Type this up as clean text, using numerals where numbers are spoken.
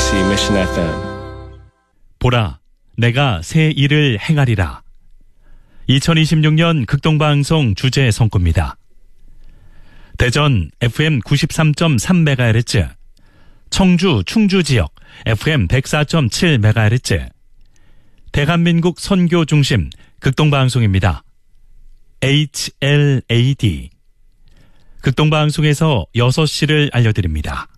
KBC Mission FM. 보라, 내가 새 일을 행하리라. 2026년 극동방송 주제 선고입니다. 대전 FM 93.3MHz, 청주 충주 지역 FM 104.7MHz, 대한민국 선교 중심 극동방송입니다. HLAD. 극동방송에서 6시를 알려드립니다.